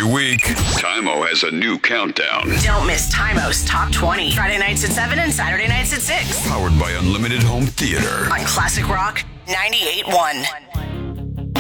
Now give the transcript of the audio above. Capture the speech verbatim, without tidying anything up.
week, Tymo has a new countdown. Don't miss Tymo's Top twenty. Friday nights at seven and Saturday nights at six. Powered by Unlimited Home Theater. On Classic Rock ninety-eight point one.